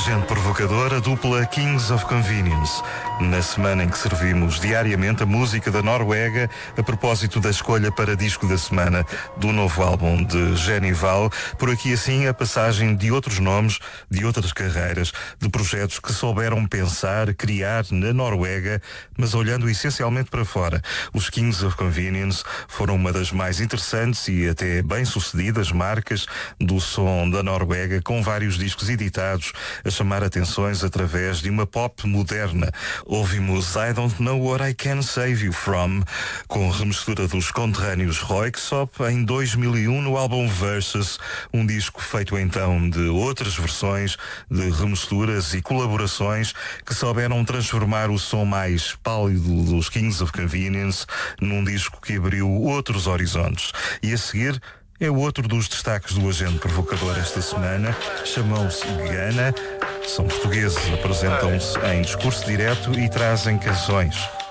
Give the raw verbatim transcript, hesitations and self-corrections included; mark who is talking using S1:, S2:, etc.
S1: Agente Provocador, a dupla Kings of Convenience. Na semana em que servimos diariamente a música da Noruega, a propósito da escolha para disco da semana do novo álbum de Genival, por aqui assim a passagem de outros nomes, de outras carreiras, de projetos que souberam pensar, criar na Noruega, mas olhando essencialmente para fora. Os Kings of Convenience foram uma das mais interessantes e até bem-sucedidas marcas do som da Noruega, com vários discos editados a chamar atenções através de uma pop moderna. Ouvimos I Don't Know What I Can Save You From, com remistura dos conterrâneos Röyksopp em dois mil e um no álbum Versus, um disco feito então de outras versões, de remisturas e colaborações que souberam transformar o som mais pálido dos Kings of Convenience num disco que abriu outros horizontes. E a seguir é outro dos destaques do Agente Provocador esta semana. Chamam-se Gana, são portugueses, apresentam-se em discurso direto e trazem canções.